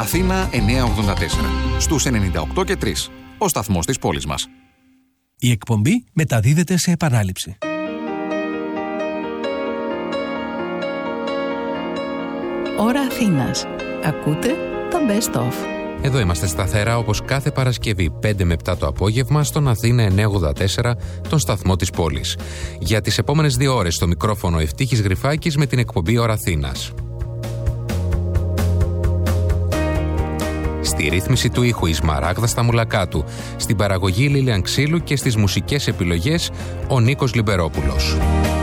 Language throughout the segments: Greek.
Αθήνα 984. Στους 98 και 3. Ο σταθμός της πόλης μας. Η εκπομπή μεταδίδεται σε επανάληψη. Ώρα Αθήνας. Ακούτε το Best Of. Εδώ είμαστε σταθερά όπως κάθε Παρασκευή 5 με 7 το απόγευμα στον Αθήνα 984, τον σταθμό της πόλης. Για τις επόμενες 2 ώρες στο μικρόφωνο Ευτύχης Γρυφάκης με την εκπομπή Ώρα Αθήνας. Στη ρύθμιση του ήχου η Σμαράγδα Σταμουλακάτου, στην παραγωγή Λίλιαν Ξύλου και στις μουσικές επιλογές ο Νίκος Λιμπερόπουλος.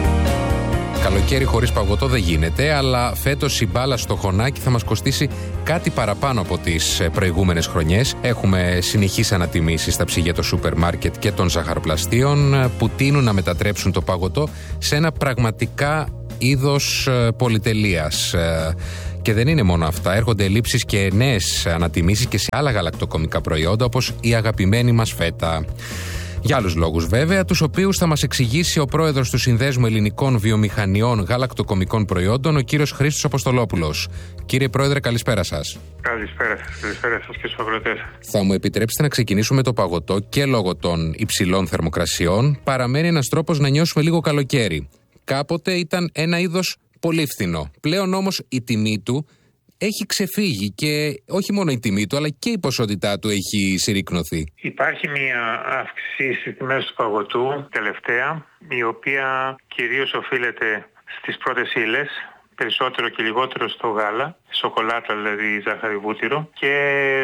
Καλοκαίρι χωρίς παγωτό δεν γίνεται, αλλά φέτος η μπάλα στο χωνάκι θα μας κοστίσει κάτι παραπάνω από τις προηγούμενες χρονιές. Έχουμε συνεχείς ανατιμήσεις στα ψυγεία των σούπερ μάρκετ και των ζαχαροπλαστείων που τείνουν να μετατρέψουν το παγωτό σε ένα πραγματικά είδος πολυτελείας. Και δεν είναι μόνο αυτά, έρχονται ελλείψεις και νέες ανατιμήσεις και σε άλλα γαλακτοκομικά προϊόντα όπως η αγαπημένη μας φέτα. Για άλλους λόγους βέβαια, τους οποίους θα μας εξηγήσει ο πρόεδρος του Συνδέσμου Ελληνικών Βιομηχανιών Γαλακτοκομικών Προϊόντων, ο κύριος Χρήστος Αποστολόπουλος. Κύριε Πρόεδρε, καλησπέρα σας. Καλησπέρα σας και στους αγροτές. Θα μου επιτρέψετε να ξεκινήσουμε το παγωτό και λόγω των υψηλών θερμοκρασιών. Παραμένει ένας τρόπος να νιώσουμε λίγο καλοκαίρι. Κάποτε ήταν ένα είδος πολύ φθηνό. Πλέον όμως η τιμή του έχει ξεφύγει και όχι μόνο η τιμή του, αλλά και η ποσότητά του έχει συρρικνωθεί. Υπάρχει μια αύξηση στις τιμές του παγωτού τελευταία, η οποία κυρίως οφείλεται στις πρώτες ύλες, περισσότερο και λιγότερο στο γάλα, σοκολάτα δηλαδή, ζάχαρη, βούτυρο, και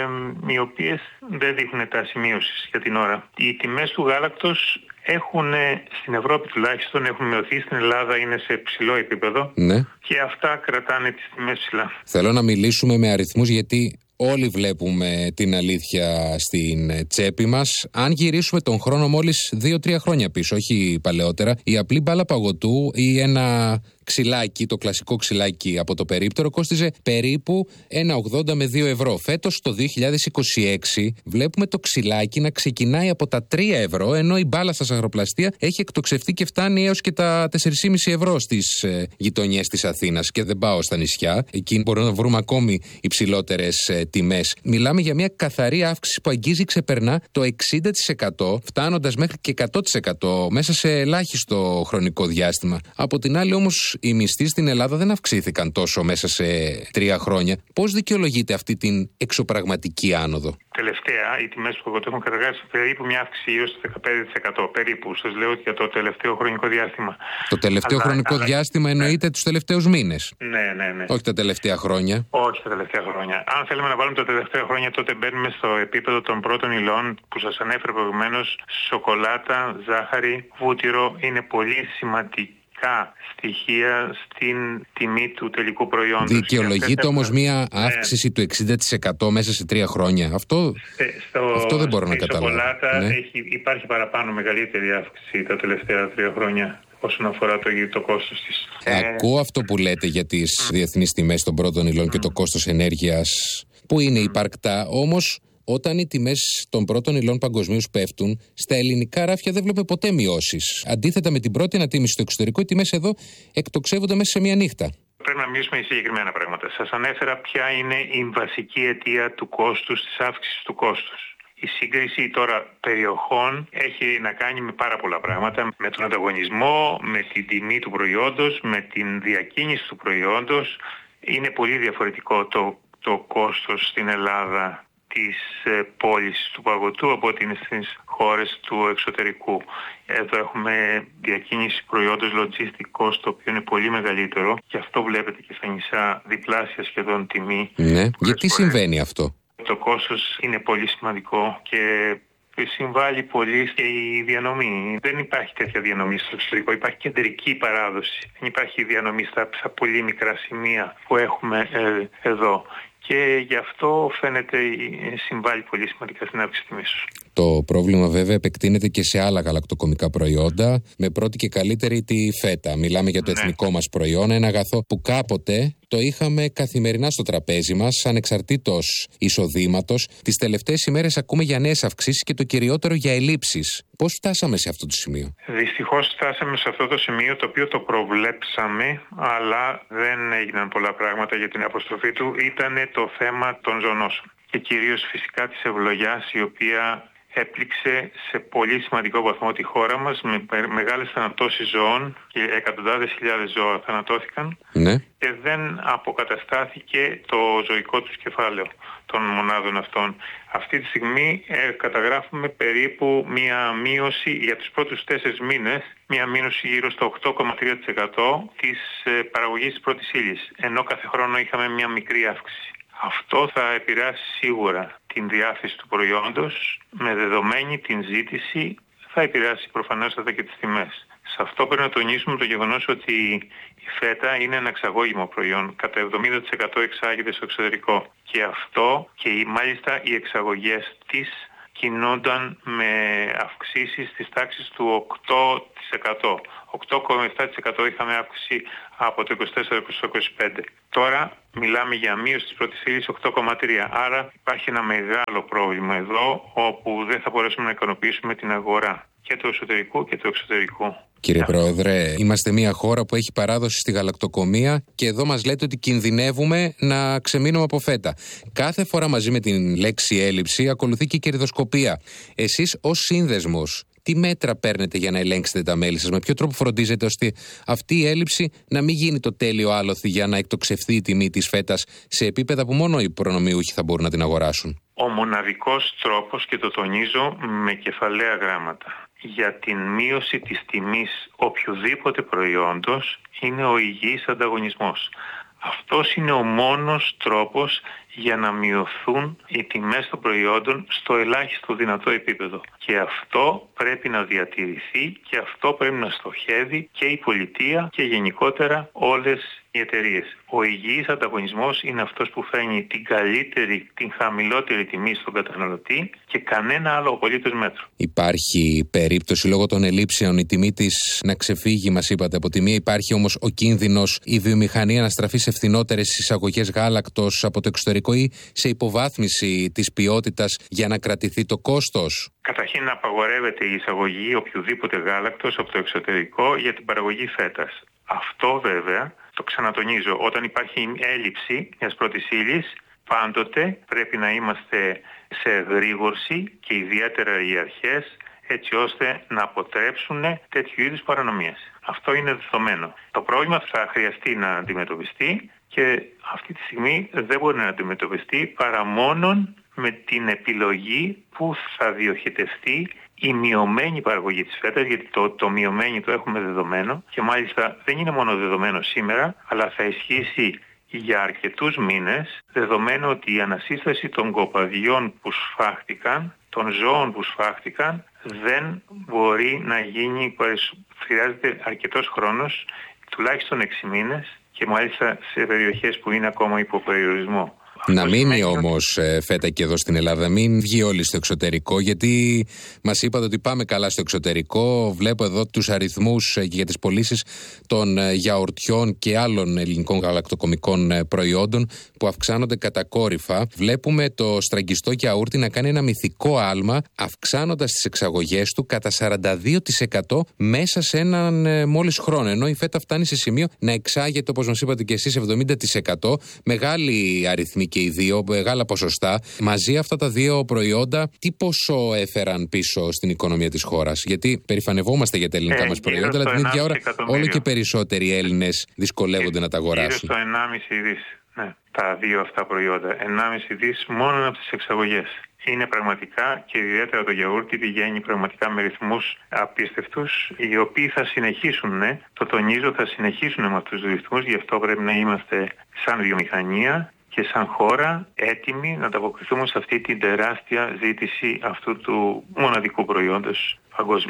οι οποίες δεν δείχνουν τα σημείωσης για την ώρα. Οι τιμές του γάλακτος έχουν, στην Ευρώπη τουλάχιστον, έχουν μειωθεί, στην Ελλάδα είναι σε ψηλό επίπεδο, ναι, και αυτά κρατάνε τις τιμές ψηλά. Θέλω να μιλήσουμε με αριθμούς, γιατί όλοι βλέπουμε την αλήθεια στην τσέπη μας. Αν γυρίσουμε τον χρόνο μόλις 2-3 χρόνια πίσω, όχι παλαιότερα, η απλή μπάλα παγωτού ή ένα ξυλάκι, το κλασικό ξυλάκι από το περίπτερο, κόστιζε περίπου 1,80 με 2 ευρώ. Φέτος, το 2026, βλέπουμε το ξυλάκι να ξεκινάει από τα 3 ευρώ, ενώ η μπάλα στα ζαχαροπλαστεία έχει εκτοξευτεί και φτάνει έως και τα 4,5 ευρώ στις γειτονιές της Αθήνας. Και δεν πάω στα νησιά, εκεί μπορούμε να βρούμε ακόμη υψηλότερες τιμές. Μιλάμε για μια καθαρή αύξηση που αγγίζει, ξεπερνά το 60%, φτάνοντας μέχρι και 100% μέσα σε ελάχιστο χρονικό διάστημα. Από την άλλη όμως, οι μισθοί στην Ελλάδα δεν αυξήθηκαν τόσο μέσα σε 3 χρόνια. Πώς δικαιολογείται αυτή την εξωπραγματική άνοδο? Τελευταία, οι τιμές του παγωτού έχουν καταγράψει περίπου μια αύξηση γύρω στο 15%. Περίπου, σας λέω, για το τελευταίο χρονικό διάστημα. Το τελευταίο χρονικό διάστημα εννοείται τους τελευταίους μήνες? Ναι. Όχι τα τελευταία χρόνια. Όχι τα τελευταία χρόνια. Αν θέλουμε να βάλουμε τα τελευταία χρόνια, τότε μπαίνουμε στο επίπεδο των πρώτων υλών που σας ανέφερα προηγουμένως. Σοκολάτα, ζάχαρη, βούτυρο είναι πολύ σημαντική στοιχεία στην τιμή του τελικού προϊόντος. Δικαιολογείται όμως μια αύξηση του 60% μέσα σε 3 χρόνια. Αυτό δεν μπορώ να καταλάβω. Στη σοκολάτα υπάρχει παραπάνω μεγαλύτερη αύξηση τα τελευταία 3 χρόνια όσον αφορά το κόστος της. Ακούω αυτό που λέτε για τις διεθνείς τιμές των πρώτων υλών και το κόστος ενέργειας που είναι υπαρκτά, όμως όταν οι τιμές των πρώτων υλών παγκοσμίως πέφτουν, στα ελληνικά ράφια δεν βλέπουμε ποτέ μειώσεις. Αντίθετα με την πρώτη ανατίμηση στο εξωτερικό, οι τιμές εδώ εκτοξεύονται μέσα σε μια νύχτα. Πρέπει να μιλήσουμε για συγκεκριμένα πράγματα. Σας ανέφερα ποια είναι η βασική αιτία του κόστους, της αύξησης του κόστους. Η σύγκριση τώρα περιοχών έχει να κάνει με πάρα πολλά πράγματα. Με τον ανταγωνισμό, με την τιμή του προϊόντος, με την διακίνηση του προϊόντος. Είναι πολύ διαφορετικό το κόστος στην Ελλάδα της πώλησης του παγωτού από ότι είναι στις χώρες του εξωτερικού. Εδώ έχουμε διακίνηση προϊόντος, logistic cost, το οποίο είναι πολύ μεγαλύτερο, και αυτό βλέπετε και στα νησιά, διπλάσια σχεδόν τιμή. Ναι, γιατί συμβαίνει αυτό? Το κόστος είναι πολύ σημαντικό και συμβάλλει πολύ και η διανομή. Δεν υπάρχει τέτοια διανομή στο εξωτερικό. Υπάρχει κεντρική παράδοση. Δεν υπάρχει διανομή στα πολύ μικρά σημεία που έχουμε εδώ. Και γι' αυτό φαίνεται συμβάλλει πολύ σημαντικά στην αύξηση τιμής. Το πρόβλημα βέβαια επεκτείνεται και σε άλλα γαλακτοκομικά προϊόντα, με πρώτη και καλύτερη τη φέτα. Μιλάμε για το εθνικό μας προϊόν, ένα αγαθό που κάποτε το είχαμε καθημερινά στο τραπέζι μας, ανεξαρτήτως εισοδήματος. Τις τελευταίες ημέρες ακούμε για νέες αυξήσεις και το κυριότερο για ελλείψεις. Πώς φτάσαμε σε αυτό το σημείο? Δυστυχώς φτάσαμε σε αυτό το σημείο, το οποίο το προβλέψαμε, αλλά δεν έγιναν πολλά πράγματα για την αποστροφή του. Ήταν το θέμα των ζωνώσεων και κυρίως φυσικά της ευλογιάς, η οποία έπληξε σε πολύ σημαντικό βαθμό τη χώρα μας, με μεγάλες θανατώσεις ζώων και εκατοντάδες χιλιάδες ζώα θανατώθηκαν, και δεν αποκαταστάθηκε το ζωικό τους κεφάλαιο των μονάδων αυτών. Αυτή τη στιγμή καταγράφουμε περίπου μία μείωση για τους πρώτους 4 μήνες, μία μείωση γύρω στο 8,3% της παραγωγής της πρώτης ύλης, ενώ κάθε χρόνο είχαμε μία μικρή αύξηση. Αυτό θα επηρεάσει σίγουρα την διάθεση του προϊόντος, με δεδομένη την ζήτηση θα επηρεάσει προφανέστατα και τις τιμές. Σε αυτό πρέπει να τονίσουμε το γεγονός ότι η φέτα είναι ένα εξαγώγημο προϊόν. Κατά 70% εξάγεται στο εξωτερικό. Και αυτό και μάλιστα οι εξαγωγές της κινούνταν με αυξήσεις της τάξης του 8%. 8,7% είχαμε αύξηση από το 24% στο 25%. Τώρα μιλάμε για μείωση της πρώτης ύλης 8,3%. Άρα υπάρχει ένα μεγάλο πρόβλημα εδώ, όπου δεν θα μπορέσουμε να ικανοποιήσουμε την αγορά και του εσωτερικού και του εξωτερικού. Κύριε Πρόεδρε, είμαστε μια χώρα που έχει παράδοση στη γαλακτοκομεία και εδώ μας λέτε ότι κινδυνεύουμε να ξεμείνουμε από φέτα. Κάθε φορά μαζί με την λέξη έλλειψη ακολουθεί και η κερδοσκοπία. Εσείς ως σύνδεσμος, τι μέτρα παίρνετε για να ελέγξετε τα μέλη σας? Με ποιο τρόπο φροντίζετε ώστε αυτή η έλλειψη να μην γίνει το τέλειο άλοθη για να εκτοξευθεί η τιμή της φέτας σε επίπεδα που μόνο οι προνομιούχοι θα μπορούν να την αγοράσουν? Ο μοναδικός τρόπος, και το τονίζω με κεφαλαία γράμματα, για την μείωση της τιμής οποιοδήποτε προϊόντος είναι ο υγιής ανταγωνισμός. Αυτός είναι ο μόνος τρόπος για να μειωθούν οι τιμές των προϊόντων στο ελάχιστο δυνατό επίπεδο. Και αυτό πρέπει να διατηρηθεί και αυτό πρέπει να στοχεύει και η πολιτεία και γενικότερα όλες οι εταιρείες. Ο υγιής ανταγωνισμός είναι αυτός που φέρνει την καλύτερη, την χαμηλότερη τιμή στον καταναλωτή και κανένα άλλο απολύτως μέτρο. Υπάρχει περίπτωση λόγω των ελλείψεων η τιμή της να ξεφύγει, μας είπατε, από τη μία? Υπάρχει όμως ο κίνδυνος η βιομηχανία να στραφεί σε φθηνότερες εισαγωγές γάλακτος από το εξωτερικό ή σε υποβάθμιση της ποιότητας για να κρατηθεί το κόστος? Καταρχήν, να απαγορεύεται η εισαγωγή οποιοδήποτε γάλακτος από το εξωτερικό για την παραγωγή φέτας. Αυτό βέβαια, το ξανατονίζω, όταν υπάρχει έλλειψη μιας πρώτης ύλης, πάντοτε πρέπει να είμαστε σε γρήγορση και ιδιαίτερα οι αρχές, έτσι ώστε να αποτρέψουν τέτοιου είδους παρανομίες. Αυτό είναι δεδομένο. Το πρόβλημα θα χρειαστεί να αντιμετωπιστεί και αυτή τη στιγμή δεν μπορεί να αντιμετωπιστεί παρά μόνον με την επιλογή που θα διοχετευτεί η μειωμένη παραγωγή της φέτας, γιατί το μειωμένη το έχουμε δεδομένο και μάλιστα δεν είναι μόνο δεδομένο σήμερα, αλλά θα ισχύσει για αρκετούς μήνες, δεδομένου ότι η ανασύσταση των κοπαδιών που σφάχτηκαν, των ζώων που σφάχτηκαν, δεν μπορεί να γίνει, χρειάζεται αρκετός χρόνος, τουλάχιστον 6 μήνες και μάλιστα σε περιοχές που είναι ακόμα υπό περιορισμό. Να μείνει όμως φέτα και εδώ στην Ελλάδα, μην βγει όλοι στο εξωτερικό, γιατί μας είπατε ότι πάμε καλά στο εξωτερικό. Βλέπω εδώ τους αριθμούς για τις πωλήσεις των γιαουρτιών και άλλων ελληνικών γαλακτοκομικών προϊόντων που αυξάνονται κατακόρυφα. Βλέπουμε το στραγγιστό γιαούρτι να κάνει ένα μυθικό άλμα, αυξάνοντας τις εξαγωγές του κατά 42% μέσα σε έναν μόλις χρόνο. Ενώ η φέτα φτάνει σε σημείο να εξάγεται, όπως μας είπατε και εσείς, 70%. Μεγάλη αριθμή και οι δύο, μεγάλα ποσοστά. Μαζί αυτά τα δύο προϊόντα, τι ποσό έφεραν πίσω στην οικονομία της χώρας? Γιατί περηφανευόμαστε για τα ελληνικά μας προϊόντα, αλλά την ίδια ώρα όλο και περισσότεροι Έλληνες δυσκολεύονται να τα αγοράσουν. Γύρω στο 1,5 δις. Ναι, τα δύο αυτά προϊόντα. 1,5 δις μόνο από τις εξαγωγές. Είναι πραγματικά, και ιδιαίτερα το γιαούρτι πηγαίνει πραγματικά με ρυθμούς απίστευτους, οι οποίοι θα συνεχίσουν, το τονίζω, θα συνεχίσουν με αυτούς τους ρυθμούς. Γι' αυτό πρέπει να είμαστε σαν βιομηχανία και σαν χώρα έτοιμοι να ανταποκριθούμε σε αυτή την τεράστια ζήτηση αυτού του μοναδικού προϊόντος παγκόσμια.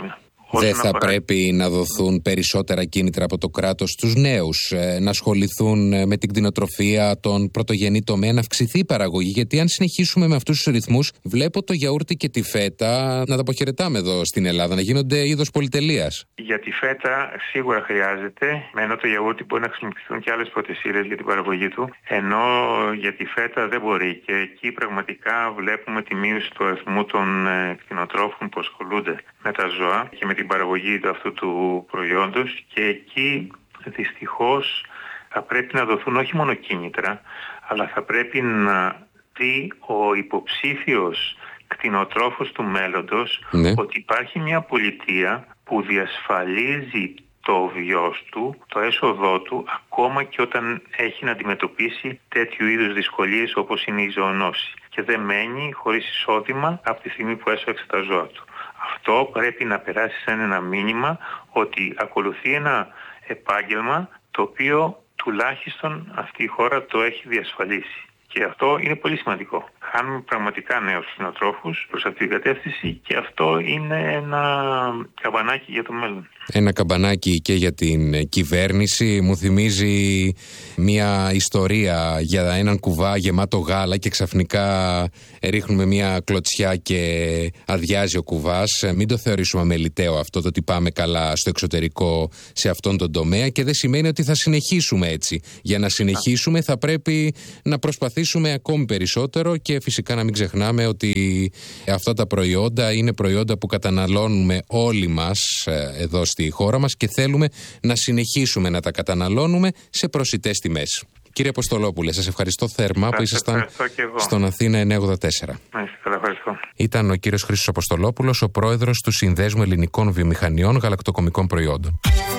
Δεν θα πρέπει να δοθούν περισσότερα κίνητρα από το κράτος στους νέους να ασχοληθούν με την κτηνοτροφία, τον πρωτογενή τομέα, να αυξηθεί η παραγωγή? Γιατί αν συνεχίσουμε με αυτούς τους ρυθμούς, βλέπω το γιαούρτι και τη φέτα να τα αποχαιρετάμε εδώ στην Ελλάδα, να γίνονται είδος πολυτελείας. Για τη φέτα σίγουρα χρειάζεται, ενώ το γιαούρτι μπορεί να χρησιμοποιηθούν και άλλες πρωτεϊσίες για την παραγωγή του, ενώ για τη φέτα δεν μπορεί. Και εκεί πραγματικά βλέπουμε τη μείωση του αριθμού των κτηνοτρόφων που ασχολούνται με τα ζώα και με την παραγωγή αυτού του προϊόντος, και εκεί δυστυχώς θα πρέπει να δοθούν όχι μόνο κίνητρα, αλλά θα πρέπει να δει ο υποψήφιος κτηνοτρόφος του μέλλοντος ότι υπάρχει μια πολιτεία που διασφαλίζει το βιός του, το έσοδό του, ακόμα και όταν έχει να αντιμετωπίσει τέτοιου είδους δυσκολίες όπως είναι η ζωονόση, και δεν μένει χωρίς εισόδημα από τη στιγμή που έσωξε τα ζώα του. Αυτό πρέπει να περάσει σαν ένα μήνυμα ότι ακολουθεί ένα επάγγελμα το οποίο τουλάχιστον αυτή η χώρα το έχει διασφαλίσει. Και αυτό είναι πολύ σημαντικό. Χάνουμε πραγματικά νέους κτηνοτρόφους προς αυτή την κατεύθυνση, και αυτό είναι ένα καμπανάκι για το μέλλον. Ένα καμπανάκι και για την κυβέρνηση. Μου θυμίζει μια ιστορία για έναν κουβά γεμάτο γάλα και ξαφνικά ρίχνουμε μια κλωτσιά και αδειάζει ο κουβάς. Μην το θεωρήσουμε αμεληταίο αυτό, το ότι πάμε καλά στο εξωτερικό σε αυτόν τον τομέα, και δεν σημαίνει ότι θα συνεχίσουμε έτσι. Για να συνεχίσουμε θα πρέπει να προσπαθήσουμε ακόμη περισσότερο, και φυσικά να μην ξεχνάμε ότι αυτά τα προϊόντα είναι προϊόντα που καταναλώνουμε όλοι μας εδώ στη χώρα μας, και θέλουμε να συνεχίσουμε να τα καταναλώνουμε σε προσιτές τιμές. Κύριε Αποστολόπουλε, σας ευχαριστώ θερμά που ήσασταν στον Αθήνα 984. Ήταν ο κύριος Χρήστος Αποστολόπουλος, ο πρόεδρος του Συνδέσμου Ελληνικών Βιομηχανιών Γαλακτοκομικών Προϊόντων.